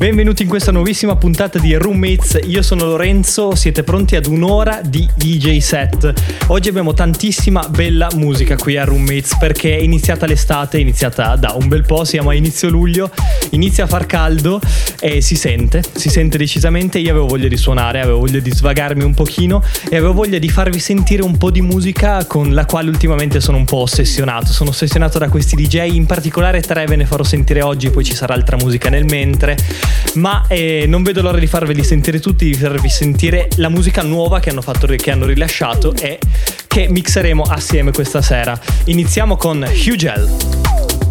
Benvenuti in questa nuovissima puntata di Roommates. Io sono Lorenzo, siete pronti ad un'ora di DJ set. Oggi abbiamo tantissima bella musica qui a Roommates perché è iniziata l'estate, è iniziata da un bel po', siamo a inizio luglio, inizia a far caldo e si sente decisamente. Io avevo voglia di suonare, avevo voglia di svagarmi un pochino e avevo voglia di farvi sentire un po' di musica con la quale ultimamente sono un po' ossessionato. Sono ossessionato da questi DJ, in particolare 3 ve ne farò sentire oggi, poi ci sarà altra musica nel mentre, ma non vedo l'ora di farveli sentire tutti, di farvi sentire la musica nuova che hanno rilasciato e che mixeremo assieme questa sera. Iniziamo con Hugel.